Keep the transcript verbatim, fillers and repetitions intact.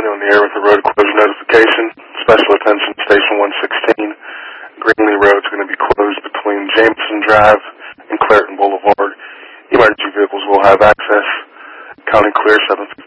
on the air with a road closure notification. Special attention, Station one sixteen. Greenlee Road is going to be closed between Jameson Drive and Clareton Boulevard. Emergency vehicles will have access. County clear seven